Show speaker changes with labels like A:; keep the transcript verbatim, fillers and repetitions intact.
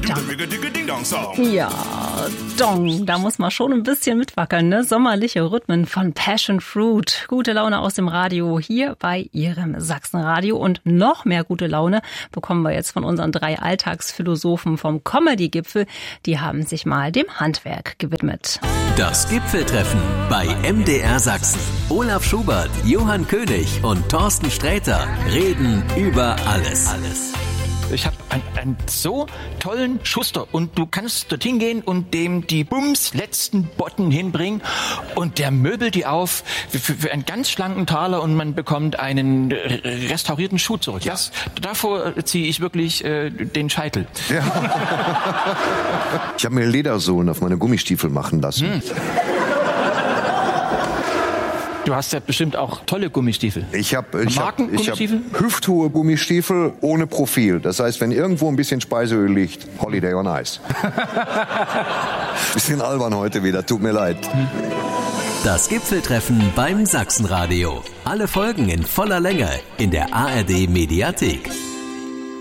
A: Ja, Dong, da muss man schon ein bisschen mitwackeln, ne? Sommerliche Rhythmen von Passion Fruit. Gute Laune aus dem Radio hier bei Ihrem Sachsenradio. Und noch mehr gute Laune bekommen wir jetzt von unseren drei Alltagsphilosophen vom Comedy-Gipfel. Die haben sich mal dem Handwerk gewidmet.
B: Das Gipfeltreffen bei M D R Sachsen. Olaf Schubert, Johann König und Thorsten Sträter reden über alles. alles.
C: Ich habe einen, einen so tollen Schuster und du kannst dorthin gehen und dem die Bums letzten Botten hinbringen und der möbelt die auf für, für einen ganz schlanken Taler und man bekommt einen restaurierten Schuh zurück. Ja. Das, davor ziehe ich wirklich äh, den Scheitel.
D: Ja. Ich habe mir Ledersohlen auf meine Gummistiefel machen lassen. Hm.
C: Du hast ja bestimmt auch tolle Gummistiefel.
D: Ich habe ich hab, ich hab
C: Gummistiefel?
D: hüfthohe Gummistiefel ohne Profil. Das heißt, wenn irgendwo ein bisschen Speiseöl liegt, Holiday on Ice. Bisschen albern heute wieder, tut mir leid.
B: Das Gipfeltreffen beim Sachsenradio. Alle Folgen in voller Länge in der A R D Mediathek.